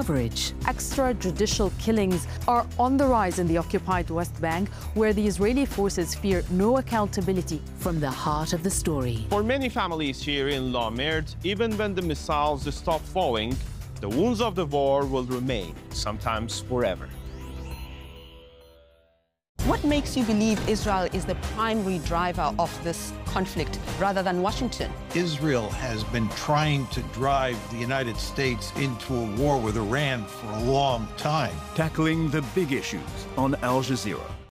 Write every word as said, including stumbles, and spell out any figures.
coverage. Extrajudicial killings are on the rise in the occupied West Bank, where the Israeli forces fear no accountability. From the heart of the story. For many families here in La Merde, even when the missiles stop falling, the wounds of the war will remain, sometimes forever. What makes you believe Israel is the primary driver of this conflict rather than Washington? Israel has been trying to drive the United States into a war with Iran for a long time. Tackling the big issues on Al Jazeera.